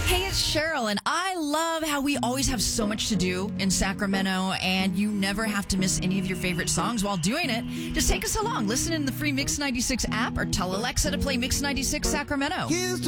Hey, it's Cheryl, and I love how we always have so much to do in Sacramento, and you never have to miss any of your favorite songs while doing it. Just take us along. Listen in the free Mix 96 app or tell Alexa to play Mix 96 Sacramento.